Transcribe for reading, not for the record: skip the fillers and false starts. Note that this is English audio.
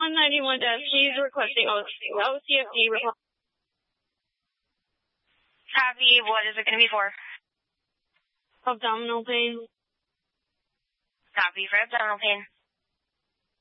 191 deaths. Please requesting OCFD report. Copy. What is it going to be for? Abdominal pain. Copy for abdominal pain.